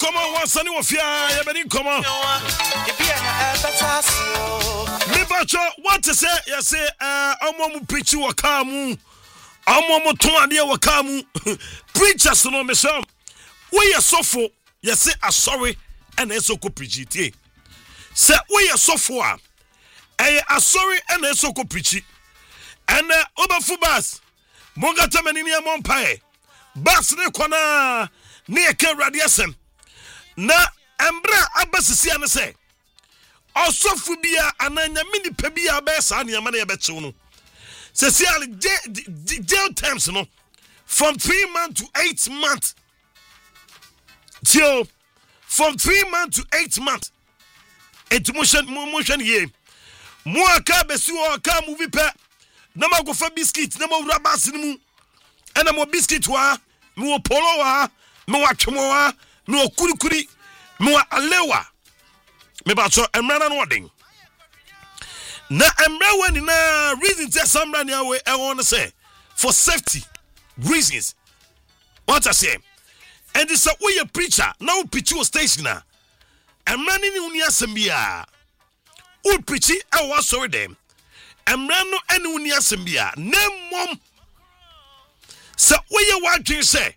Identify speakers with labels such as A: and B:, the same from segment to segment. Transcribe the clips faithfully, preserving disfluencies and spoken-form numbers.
A: come on, one sunny of ya, Ebony, come on. Libacho, what to say? You say, uh, I'm going to preach you a kamu. I'm going to turn near Wakamu. Preachers, no, me some. We are so full, you say, I'm sorry, and it's so good preach it. Say, we are so full. I am sorry, and it's so good preach it. And uh, over Fubas, Mongata Mania Monpae, Bas ne Kona, near Ken Radiasem. Na Ambra Abbasiana say, also Fubia and then mini Pebia Bess and your money betuno. Cecilia jail terms, no, from three months to eight months. Till from three months to eight months. It's motion, motion ye. Moaka Besu or car movie pet. No more go for biscuits, no more rabas in mu. And no more biscuit wa, more polo wa, more chumoa, more kurikuri, more alewa. Me ba so emra na wording. Na emra when na reason say some ran away I want to say for safety reasons. What I say? And this a way a preacher now preach you station na. Emra ni uni asembia. U preachi I was sorry them. Emrano ene uni asembia nem mom sa oye wadwen say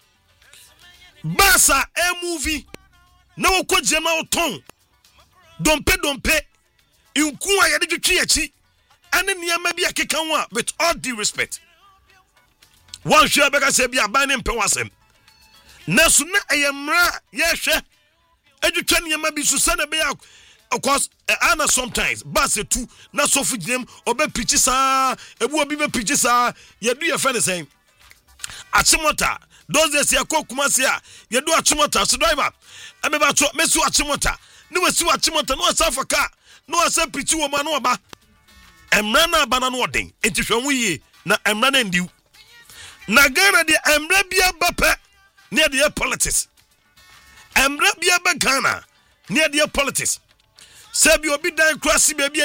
A: basa e movie na wokogye na oton dompe dompe nku a yede twetwe achi ane niam bia keka ho a with all due respect one share beka say bia ban ne mpe wasem na so na eyemra ye hwe adwetwa niam bi so sa na bia. Of course, Anna sometimes, Bass two, not so for them, or be pitches, ah, a would be pitches, ah, you do your friend the same. Achimota, those days, ya Kokumasia, you do Achimota, so driver. I'm about to Messu Achimota, no Messu Achimota, no Safaka, no I said Pichu or Manoba. And Nana Bananwading, it is from we, na I'm running you. Nagana the Amrabia Bapa, near the politics. Amrabia Bacana, near the politics. Sabi obi dan krasi baby